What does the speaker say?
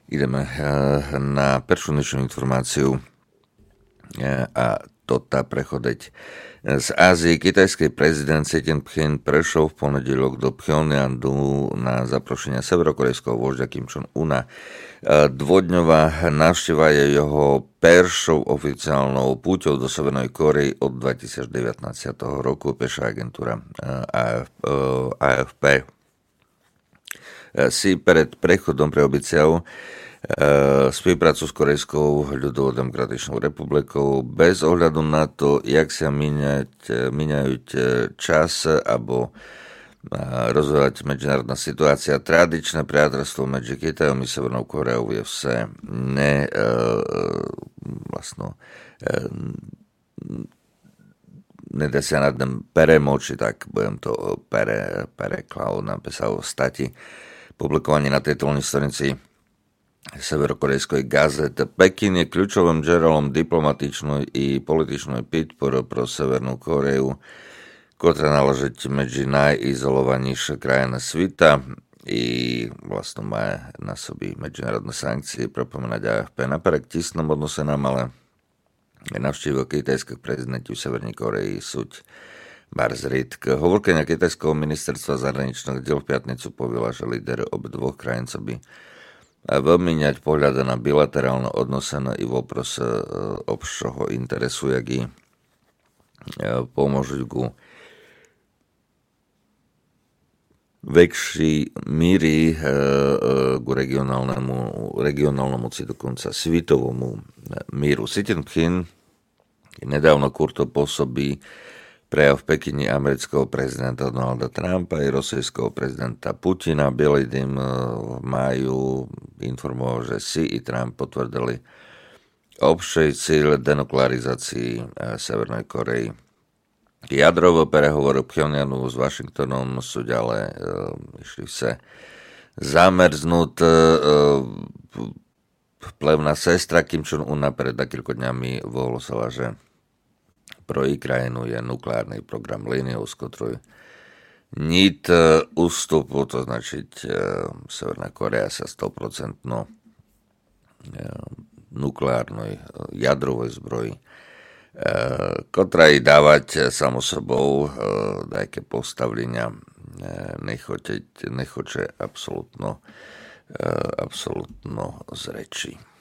Ideme na prvú dnešnú informáciu a to tá prechodeť z Ázie. Kitajský prezident Xi Jinping prešiel v pondelok do Pchjongjangu na zaprošenie severokorejského vôžďa Kim Jong-una. Dvodňová návšteva je jeho peršou oficiálnou púťou do Severnej Korei od 2019 roku, píše agentúra AFP. Si pred prechodom preobiciał spoluprácu s Korejskou ľudovo-demokratičnou republikou bez ohľadu na to, jak sa míňajú čas alebo rozvíjať medzinárodná situácia. Tradičné priateľstvo medzi Kitajom i Severnou Koreou je vse nedá sa nad tým peremoči, tak budem to pereklal, napísal v stati. Publikovanie na tejto stranici severokorejskej gazety. Pekin je kľúčovým žeralom diplomatičnú i političnú podporu pro Severnú Koreju, ktorá naleží medzi najizolovanejšie krajiny sveta i vlastne má na sobi medzinárodné sankcie, propomínať AFP. Napriek tisnom odnose nám ale navštívil kitajských prezidentov Severnej Koreji súď Barzritk. Hovorkyňa kitajského ministerstva zahraničných diel v piatnicu povedala, že lídery obidvoch krajín sa by vymieniať pohľady na bilaterálne odnosy i vopros obšoho interesu, jak i pomôžuť ku väčší míry ku regionálnemu či dokonca svitovomu míru. Xi Jinping nedávno kurto pôsobí prejav v Pekine amerického prezidenta Donalda Trumpa i rosijského prezidenta Putina. Bielý dým v máju informoval, že Xi i Trump potvrdili obšej cíl denuklearizácii Severnej Korei. Jadrové prehovory Pchjongjangu s Washingtonom sú ďalej išli sa zamrznúť. Vplyvná sestra Kim Jong-una pred niekoľko dňami ohlasila, že pro jej krajinu je nukleárny program líniou, z ktorej nit ústupu, to značiť Severná Korea sa 100% nukleárnej jadrovej zbroji, ktorá jej dávať samo sebou nejaké postavlenia nechoče absolútno z reči.